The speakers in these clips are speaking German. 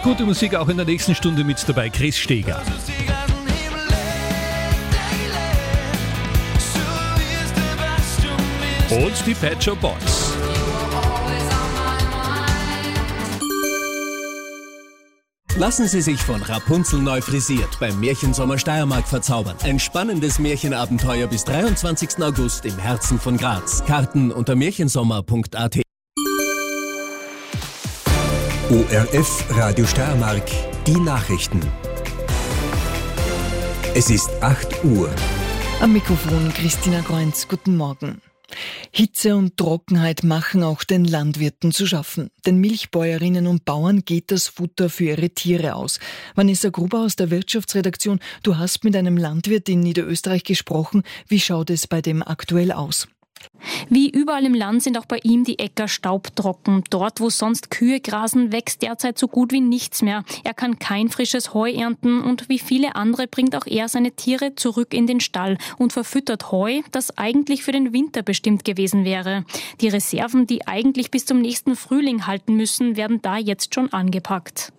Gute Musik auch in der nächsten Stunde mit dabei, Chris Steger. Und die Pet Shop Boys. Lassen Sie sich von Rapunzel neu frisiert beim Märchensommer Steiermark verzaubern. Ein spannendes Märchenabenteuer bis 23. August im Herzen von Graz. Karten unter märchensommer.at. ORF Radio Steiermark, die Nachrichten. Es ist 8 Uhr. Am Mikrofon Christina Kreunz. Guten Morgen. Hitze und Trockenheit machen auch den Landwirten zu schaffen. Den Milchbäuerinnen und Bauern geht das Futter für ihre Tiere aus. Vanessa Gruber aus der Wirtschaftsredaktion, du hast mit einem Landwirt in Niederösterreich gesprochen. Wie schaut es bei dem aktuell aus? Wie überall im Land sind auch bei ihm die Äcker staubtrocken. Dort, wo sonst Kühe grasen, wächst derzeit so gut wie nichts mehr. Er kann kein frisches Heu ernten und wie viele andere bringt auch er seine Tiere zurück in den Stall und verfüttert Heu, das eigentlich für den Winter bestimmt gewesen wäre. Die Reserven, die eigentlich bis zum nächsten Frühling halten müssen, werden da jetzt schon angepackt.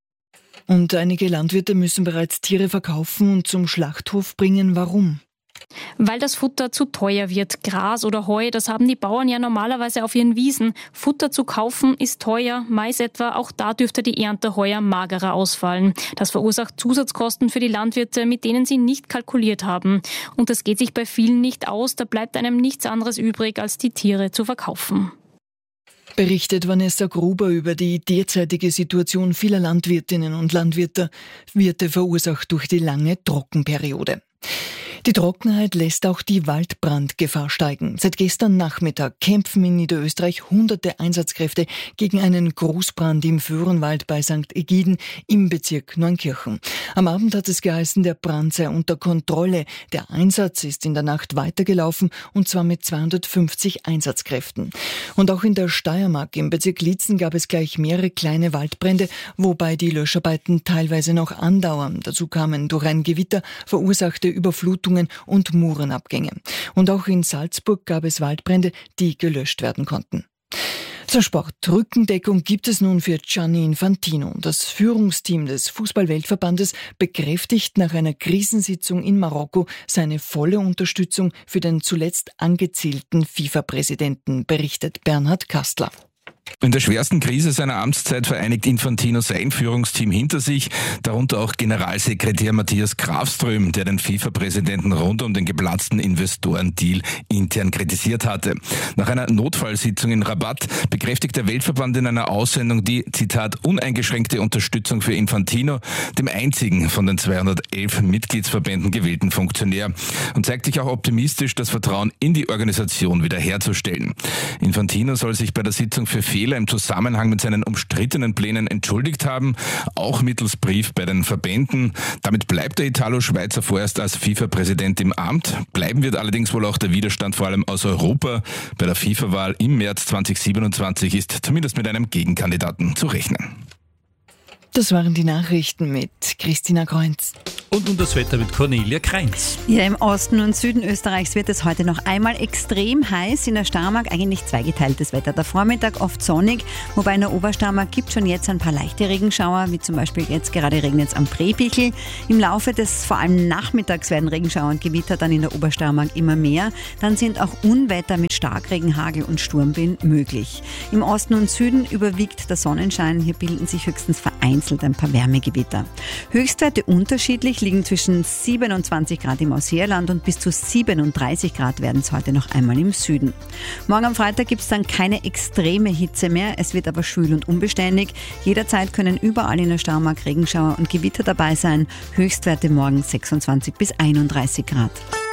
Und einige Landwirte müssen bereits Tiere verkaufen und zum Schlachthof bringen. Warum? Weil das Futter zu teuer wird. Gras oder Heu, das haben die Bauern ja normalerweise auf ihren Wiesen. Futter zu kaufen ist teuer, Mais etwa, auch da dürfte die Ernte heuer magerer ausfallen. Das verursacht Zusatzkosten für die Landwirte, mit denen sie nicht kalkuliert haben. Und das geht sich bei vielen nicht aus, da bleibt einem nichts anderes übrig, als die Tiere zu verkaufen. Berichtet Vanessa Gruber über die derzeitige Situation vieler Landwirtinnen und Landwirte, verursacht durch die lange Trockenperiode. Die Trockenheit lässt auch die Waldbrandgefahr steigen. Seit gestern Nachmittag kämpfen in Niederösterreich hunderte Einsatzkräfte gegen einen Großbrand im Föhrenwald bei St. Egiden im Bezirk Neunkirchen. Am Abend hat es geheißen, der Brand sei unter Kontrolle. Der Einsatz ist in der Nacht weitergelaufen und zwar mit 250 Einsatzkräften. Und auch in der Steiermark im Bezirk Liezen gab es gleich mehrere kleine Waldbrände, wobei die Löscharbeiten teilweise noch andauern. Dazu kamen durch ein Gewitter verursachte Überflutungen und Murenabgänge. Und auch in Salzburg gab es Waldbrände, die gelöscht werden konnten. Zum Sport. Rückendeckung gibt es nun für Gianni Infantino. Das Führungsteam des Fußball-Weltverbandes bekräftigt nach einer Krisensitzung in Marokko seine volle Unterstützung für den zuletzt angezielten FIFA-Präsidenten, berichtet Bernhard Kastler. In der schwersten Krise seiner Amtszeit vereinigt Infantino sein Führungsteam hinter sich, darunter auch Generalsekretär Matthias Grafström, der den FIFA-Präsidenten rund um den geplatzten Investorendeal intern kritisiert hatte. Nach einer Notfallsitzung in Rabat bekräftigt der Weltverband in einer Aussendung die, Zitat, uneingeschränkte Unterstützung für Infantino, dem einzigen von den 211 Mitgliedsverbänden gewählten Funktionär, und zeigt sich auch optimistisch, das Vertrauen in die Organisation wiederherzustellen. Infantino soll sich bei der Sitzung für Fehler im Zusammenhang mit seinen umstrittenen Plänen entschuldigt haben, auch mittels Brief bei den Verbänden. Damit bleibt der Italo-Schweizer vorerst als FIFA-Präsident im Amt. Bleiben wird allerdings wohl auch der Widerstand vor allem aus Europa. Bei der FIFA-Wahl im März 2027 ist zumindest mit einem Gegenkandidaten zu rechnen. Das waren die Nachrichten mit Christina Kreunz. Und nun das Wetter mit Cornelia Kreins. Ja, im Osten und Süden Österreichs wird es heute noch einmal extrem heiß. In der Steiermark eigentlich zweigeteiltes Wetter. Der Vormittag oft sonnig, wobei in der Obersteiermark gibt es schon jetzt ein paar leichte Regenschauer, wie zum Beispiel jetzt gerade regnet es am Preebichel. Im Laufe des vor allem Nachmittags werden Regenschauer und Gewitter dann in der Obersteiermark immer mehr. Dann sind auch Unwetter mit Starkregen, Hagel und Sturmwind möglich. Im Osten und Süden überwiegt der Sonnenschein. Hier bilden sich höchstens vereinzelt ein paar Wärmegewitter. Höchstwerte unterschiedlich liegen zwischen 27 Grad im Ausseerland und bis zu 37 Grad werden es heute noch einmal im Süden. Morgen am Freitag gibt es dann keine extreme Hitze mehr, es wird aber schwül und unbeständig. Jederzeit können überall in der Steiermark Regenschauer und Gewitter dabei sein. Höchstwerte morgen 26 bis 31 Grad.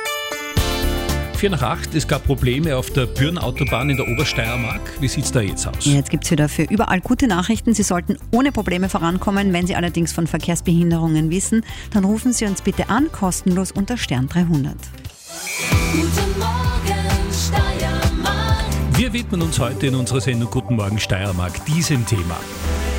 7:45, es gab Probleme auf der Bürn-Autobahn in der Obersteiermark. Wie sieht es da jetzt aus? Jetzt gibt es wieder für überall gute Nachrichten. Sie sollten ohne Probleme vorankommen. Wenn Sie allerdings von Verkehrsbehinderungen wissen, dann rufen Sie uns bitte an, kostenlos unter Stern 300. Guten Morgen, Steiermark. Wir widmen uns heute in unserer Sendung Guten Morgen Steiermark diesem Thema.